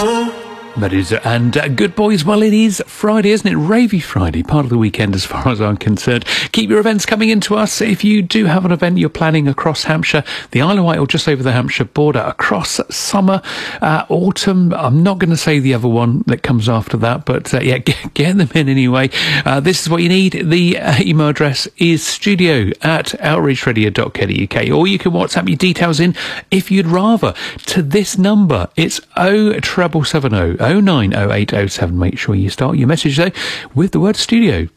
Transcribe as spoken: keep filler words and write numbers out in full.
That is, and uh, good boys, well, it is Friday, isn't it? Ravey Friday, part of the weekend as far as I'm concerned. Keep your events coming into us. If you do have an event you're planning across Hampshire, the Isle of Wight or just over the Hampshire border, across summer, uh, autumn, I'm not going to say the other one that comes after that, but uh, yeah, get, get them in anyway. Uh, this is what you need. The uh, email address is studio at outreach radio dot co dot uk, or you can WhatsApp your details in if you'd rather to this number. It's oh seven seven seven oh oh nine oh eight oh seven. Make sure you start your message though with the word studio.